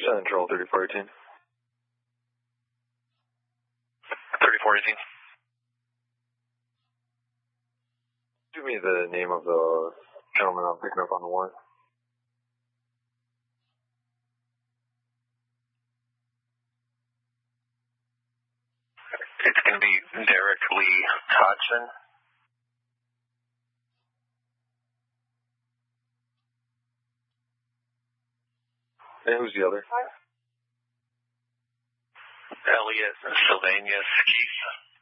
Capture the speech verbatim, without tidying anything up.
Central thirty-four eighteen. thirty-four eighteen. Give me the name of the gentleman I'm picking up on the warrant. It's going to be Derek Lee Hodgson. And who's the other? Elliot Sylvanus Keith.